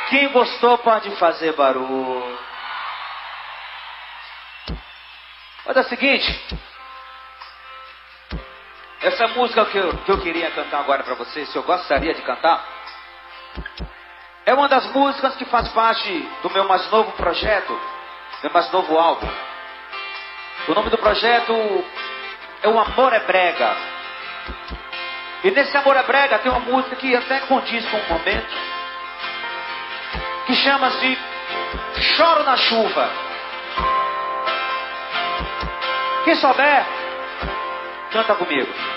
Quem gostou pode fazer barulho. Olha o seguinte. Essa música que eu queria cantar agora pra vocês, se eu gostaria de cantar, é uma das músicas que faz parte do meu mais novo projeto, meu mais novo álbum. O nome do projeto é O Amor é Brega. E nesse Amor é Brega tem uma música que até condiz com um momento, que chama-se Choro na Chuva. Quem souber, canta comigo.